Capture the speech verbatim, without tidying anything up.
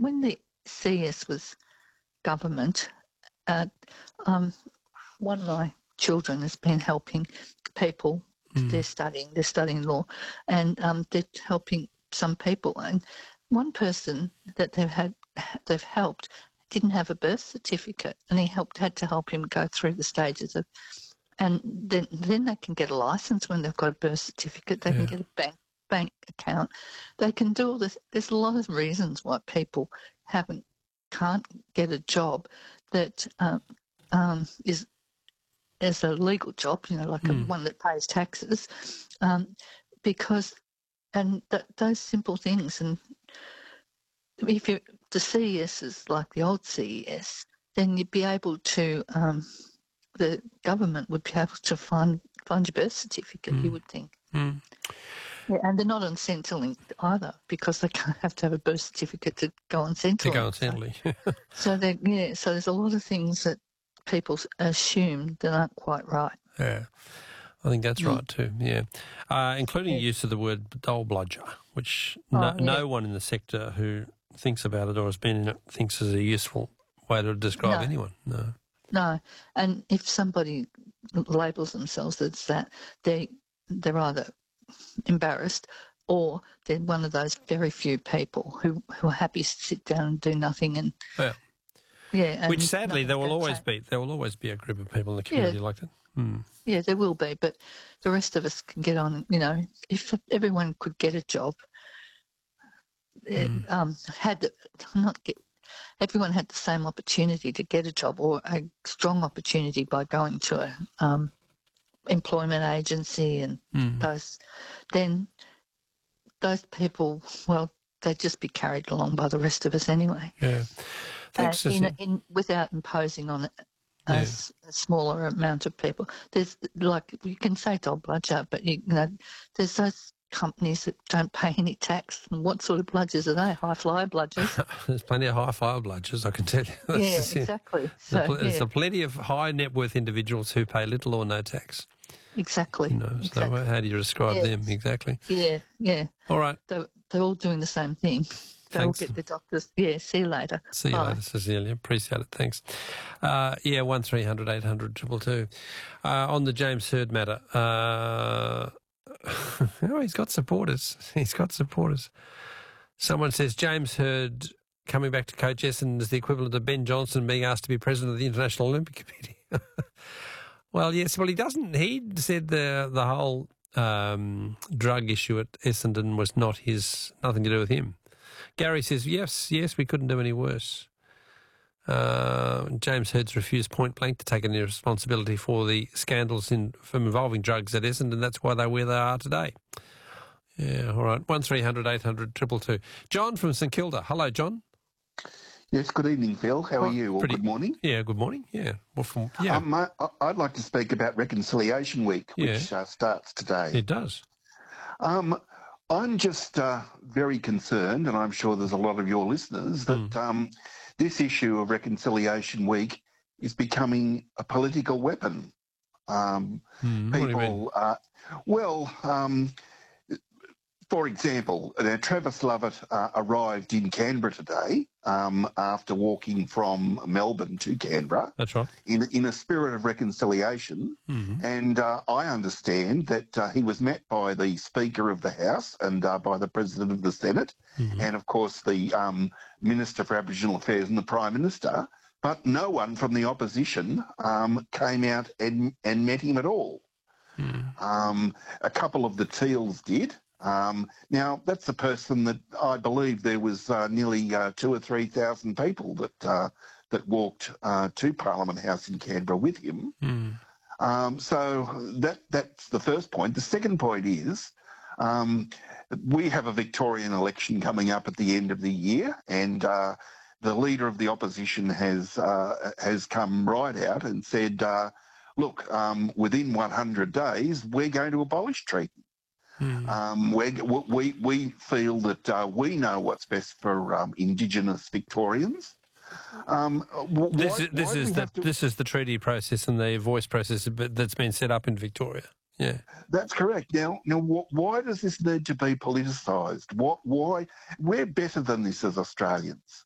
when the C S was government, uh, um, one of my children has been helping people. Mm. They're studying, they're studying law, and um, they're helping some people. And one person that they've had, they've helped, didn't have a birth certificate, and he helped had to help him go through the stages of. And then, then they can get a license when they've got a birth certificate. They yeah. can get a bank bank account. They can do all this. There's a lot of reasons why people haven't can't get a job that um, um, is is a legal job. You know, like mm. a, one that pays taxes, um, because and th- those simple things. And if you the C E S is like the old C E S, then you'd be able to. Um, the government would be able to find find your birth certificate, mm. you would think. Mm. Yeah, and they're not on Centrelink either, because they can't have to have a birth certificate to go on Centrelink. To go on Centrelink. So, so they yeah, so there's a lot of things that people assume that aren't quite right. Yeah, I think that's mm. right too, yeah. Uh, including yeah. use of the word dole bludger, which no, oh, yeah. no one in the sector who thinks about it or has been in it thinks is a useful way to describe no. anyone, no. No, and if somebody labels themselves as that, they they're either embarrassed or they're one of those very few people who, who are happy to sit down and do nothing. And yeah, yeah, and which sadly there will always change. be. There will always be a group of people in the community yeah. like that. Hmm. Yeah, there will be, but the rest of us can get on. You know, if everyone could get a job, it, mm. um, had not get. Everyone had the same opportunity to get a job, or a strong opportunity by going to a um, employment agency and mm. those, then those people, well, they'd just be carried along by the rest of us anyway. Yeah. Thanks, uh, in, in, without imposing on it a, yeah. s- a smaller amount of people. There's, like, you can say dole bludger, but, you, you know, there's those companies that don't pay any tax. And what sort of bludgers are they? High flyer bludgers? There's plenty of high flyer bludgers, I can tell you. Yeah, just, exactly. So, there's, pl- yeah. there's plenty of high net worth individuals who pay little or no tax. Exactly. You know, so exactly. how do you describe yeah. them exactly? Yeah, yeah. All right. They're, they're all doing the same thing. They Thanks. all get the doctors. Yeah, see you later. See you Bye. later, Cecilia. Appreciate it. Thanks. Uh, yeah, one three hundred eight hundred two two two. Uh, on the James Hird matter, uh, oh, he's got supporters. He's got supporters. Someone says James Hird coming back to coach Essendon is the equivalent of Ben Johnson being asked to be president of the International Olympic Committee. Well, yes. Well, he doesn't. He said the the whole um, drug issue at Essendon was not his, nothing to do with him. Gary says, yes, yes, we couldn't do any worse. Uh, James Hird's refused point blank to take any responsibility for the scandals in, from involving drugs at Essendon. That's why they're where they are today. Yeah, all right. one three hundred eight hundred two two two. John from St Kilda. Hello, John. Yes, good evening, Phil. How are you? Or Pretty, good morning. Yeah, good morning. Yeah. Well, from, yeah. Um, I, I'd like to speak about Reconciliation Week, which yeah. uh, starts today. It does. Um, I'm just uh, very concerned, and I'm sure there's a lot of your listeners, that mm. um, this issue of Reconciliation Week is becoming a political weapon. Um, mm, people, uh, well, um, for example, uh, Travis Lovett uh, arrived in Canberra today um, after walking from Melbourne to Canberra. That's right. In, in a spirit of reconciliation. Mm-hmm. And uh, I understand that uh, he was met by the Speaker of the House and uh, by the President of the Senate mm-hmm. and, of course, the um, Minister for Aboriginal Affairs and the Prime Minister. But no one from the opposition um, came out and, and met him at all. Mm. Um, a couple of the Teals did. Um, now, that's the person that I believe there was uh, nearly uh, two or three thousand people that uh, that walked uh, to Parliament House in Canberra with him. Mm. Um, so that that's the first point. The second point is um, we have a Victorian election coming up at the end of the year, and uh, the leader of the opposition has uh, has come right out and said, uh, "Look, um, within one hundred days, we're going to abolish treaty." Mm. Um, we we feel that uh, we know what's best for um, Indigenous Victorians. Um, why, this is, this is the to... this is the treaty process and the voice process that's been set up in Victoria. Yeah, that's correct. Now, now, wh- why does this need to be politicised? What? Why? We're better than this as Australians.